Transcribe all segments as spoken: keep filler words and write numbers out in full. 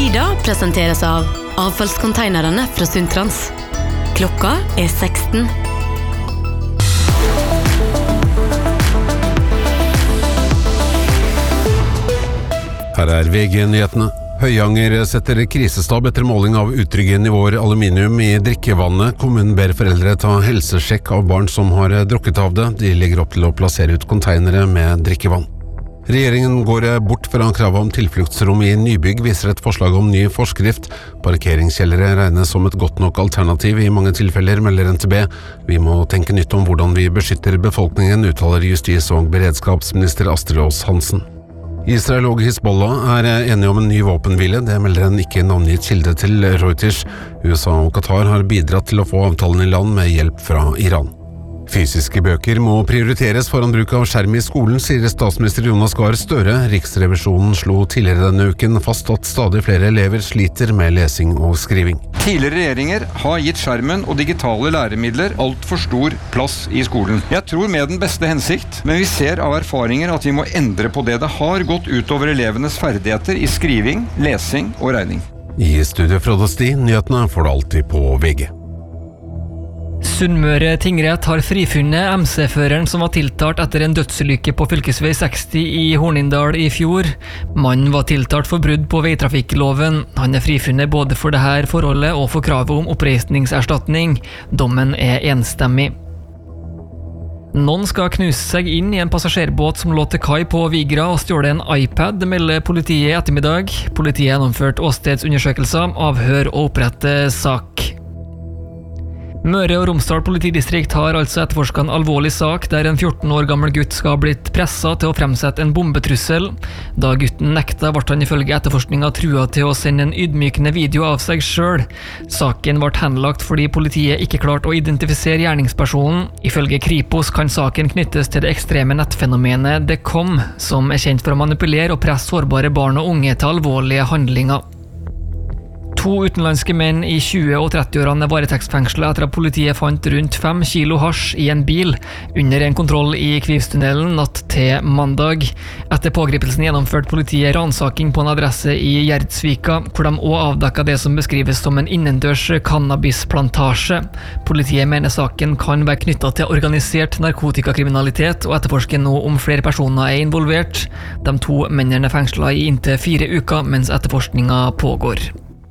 Frida presenteres av avfallskonteinerne fra Sundtrans. Klokka er seksten. Her er V G-nyhetene. Høyanger setter krisestab etter måling av utrygge nivåer aluminium i drikkevannet. Kommunen ber foreldre ta helsesjekk av barn som har drukket av det. De legger opp til å plassere ut konteinere med drikkevann. Regjeringen går bort fra kravet om tilfluktsrom i nybygg, viser et forslag om ny forskrift. Parkeringskjellere regnes som et godt nok alternativ i mange tilfeller, melder N T B. Vi må tenke nytt om hvordan vi beskytter befolkningen, uttaler justis- og beredskapsminister Astrid Aas Hansen. Israel og Hizbollah er enige om en ny våpenhvile, det melder en ikke navngitt kilde til Reuters. U S A og Qatar har bidratt til å få avtalen i land med hjelp fra Iran. Fysiske bøker må prioriteres foran bruk av skjerm i skolen, sier statsminister Jonas Gahr Støre. Riksrevisjonen slo tidligere denne uken fast at stadig flere elever sliter med lesing og skriving. Tidligere regjeringer har gitt skjermen og digitale læremidler alt for stor plass i skolen. Jeg tror med den beste hensikt, men vi ser av erfaringer at vi må endre på det. Det har gått utover elevenes ferdigheter i skriving, lesing og regning. I studio Frode Sti, nyhetene får du alltid på V G. Sunnmøre tingrett har frifunnet M C-føreren som var tiltalt etter en dødsulykke på fylkesvei seksti i Hornindal i fjor. Mannen var tiltalt for brudd på veitrafikkloven. Han er frifunnet både for dette forholdet og for kravet om oppreisningserstatning. Dommen er enstemmig. Noen skal knuse seg inn i en passasjerbåt som lå til kai på Vigra og stjåle en iPad, melder politiet i ettermiddag. Politiet har gjennomført åstedsundersøkelser, avhør og opprette sak. Møre og Romsdal politidistrikt har altså etterforsket en alvorlig sak der en fjorten år gammel gutt skal ha blitt presset til å fremsette en bombetrussel. Da gutten nekta, ble han ifølge etterforskningen trua til å sende en ydmykende video av seg selv. Saken ble henlagt fordi politiet ikke klarte å identifisere gjerningspersonen. Ifølge Kripos kan saken knyttes til det ekstreme nettfenomenet The Com, som er kjent for å manipulere og presse sårbare barn og unge til alvorlige handlinger. To utenlandske menn i tjue- og trettiårene er varetektsfengslet etter at politiet fant rundt fem kilo hasj i en bil under en kontroll i Kvivstunnelen natt til mandag. Etter pågripelsen gjennomførte politiet ransaking på en adresse i Gjerdsvika, hvor de også avdekket det som beskrives som en innendørs cannabisplantasje. Politiet mener saken kan være knyttet til organisert narkotikakriminalitet og etterforsker nå om flere personer er involvert. De to mennene er fengslet i inntil fire uker mens etterforskningen pågår.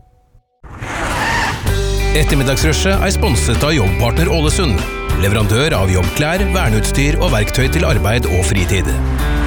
Ettermiddagsrushet er sponset av Jobbpartner Ålesund, leverandør av jobbklær, verneutstyr og verktøy til arbeid og fritid.